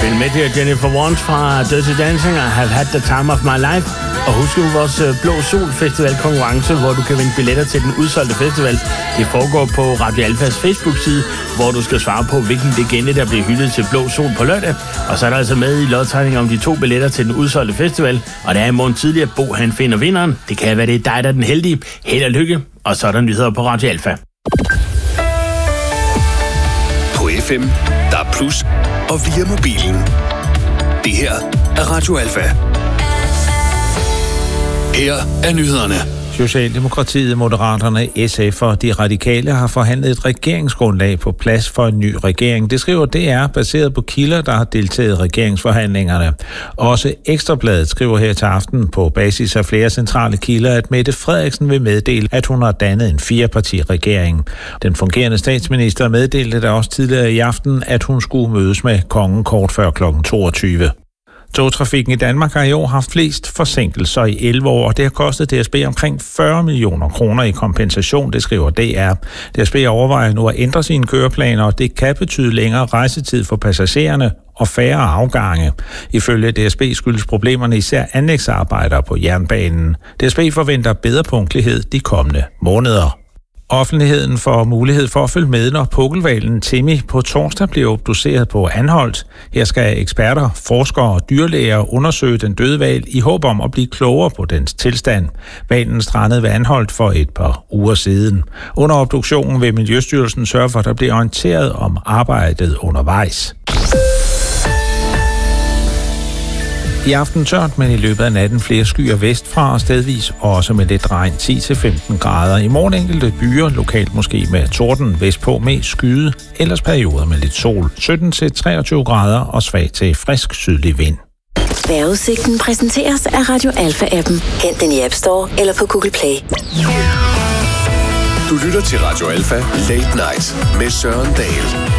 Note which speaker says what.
Speaker 1: Følg med til Jennifer Warnes fra Dirty Dancing og Have Had the Time of My Life. Og husk nu vores Blå Sol Festival konkurrence, hvor du kan vinde billetter til den udsolgte festival. Det foregår på Radio Alfas Facebook-side, hvor du skal svare på, hvilken legende der bliver hyldet til Blå Sol på lørdag. Og så er der altså med i lodtrækningen om de 2 billetter til den udsolgte festival. Og der er i morgen tidlig, at Bo han finder vinderen. Det kan være, det er dig, der er den heldige. Held og lykke. Og så er der nyheder på Radio Alfa.
Speaker 2: På FM, der er plus og via mobilen. Det her er Radio Alfa. Her er nyhederne.
Speaker 3: Socialdemokratiet, Moderaterne, SF og De Radikale har forhandlet et regeringsgrundlag på plads for en ny regering. Det skriver DR, baseret på kilder, der har deltaget i regeringsforhandlingerne. Også Ekstrabladet skriver her til aften på basis af flere centrale kilder, at Mette Frederiksen vil meddele, at hun har dannet en 4-parti-regering. Den fungerende statsminister meddelte da også tidligere i aften, at hun skulle mødes med kongen kort før kl. 22. Togtrafikken i Danmark har i år haft flest forsinkelser i 11 år, og det har kostet DSB omkring 40 millioner kroner i kompensation, det skriver DR. DSB overvejer nu at ændre sine køreplaner, og det kan betyde længere rejsetid for passagererne og færre afgange. Ifølge DSB skyldes problemerne især anlægsarbejder på jernbanen. DSB forventer bedre punktlighed de kommende måneder. Offentligheden får mulighed for at følge med, når pukkelhvalen Timmy på torsdag bliver obduceret på Anholt. Her skal eksperter, forskere og dyrlæger undersøge den døde hval i håb om at blive klogere på dens tilstand. Hvalen strandede ved Anholt for et par uger siden. Under obduktionen vil Miljøstyrelsen sørge for, at der bliver orienteret om arbejdet undervejs. I aften tørt, men i løbet af natten flere skyer vestfra og stedvis også med lidt regn 10-15 grader. I morgen enkelte byer, lokalt måske med torden vestpå med skyde, ellers perioder med lidt sol. 17-23 grader og svag til frisk sydlig vind.
Speaker 4: Vejrudsigten præsenteres af Radio Alfa-appen. Hent den i App Store eller på Google Play.
Speaker 2: Du lytter til Radio Alfa Late Night med Søren Dahl.